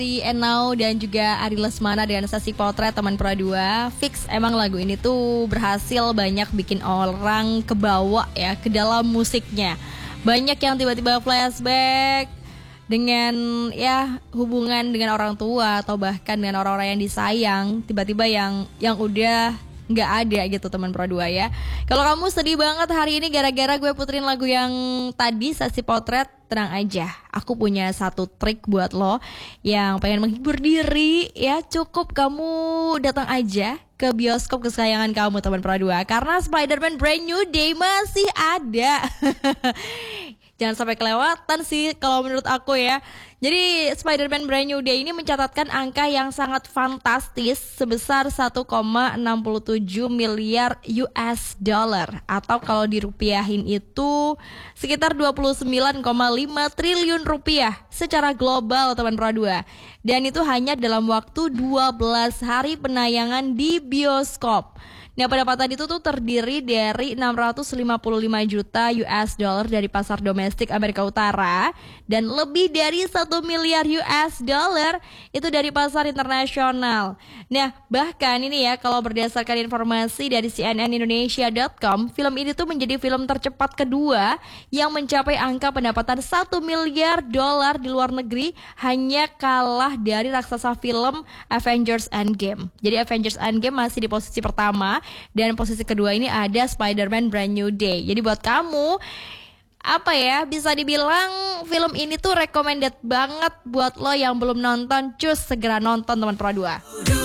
Di Enau dan juga Ari Lesmana dengan sesi potret teman Pro 2. Fix emang lagu ini tuh berhasil banyak bikin orang kebawa ya ke dalam musiknya. Banyak yang tiba-tiba flashback dengan ya hubungan dengan orang tua atau bahkan dengan orang-orang yang disayang, tiba-tiba yang udah nggak ada gitu teman Pro 2 ya. Kalau kamu sedih banget hari ini gara-gara gue puterin lagu yang tadi sesi potret, tenang aja, aku punya satu trik buat lo yang pengen menghibur diri ya. Cukup kamu datang aja ke bioskop kesayangan kamu teman Pro 2, karena Spider-Man Brand New Day masih ada. Jangan sampai kelewatan sih kalau menurut aku ya. Jadi Spider-Man Brand New Day ini mencatatkan angka yang sangat fantastis sebesar 1,67 miliar US dollar, atau kalau dirupiahin itu sekitar 29,5 triliun rupiah secara global teman Pro 2. Dan itu hanya dalam waktu 12 hari penayangan di bioskop. Nah, pendapatan itu tuh terdiri dari 655 juta US dollar dari pasar domestik Amerika Utara dan lebih dari 1 miliar US dollar itu dari pasar internasional. Nah, bahkan ini ya, kalau berdasarkan informasi dari cnnindonesia.com, film ini tuh menjadi film tercepat kedua yang mencapai angka pendapatan 1 miliar dolar di luar negeri, hanya kalah dari raksasa film Avengers Endgame. Jadi Avengers Endgame masih di posisi pertama, dan posisi kedua ini ada Spider-Man Brand New Day. Jadi buat kamu, apa ya, bisa dibilang film ini tuh recommended banget buat lo yang belum nonton. Cus segera nonton teman Pro 2.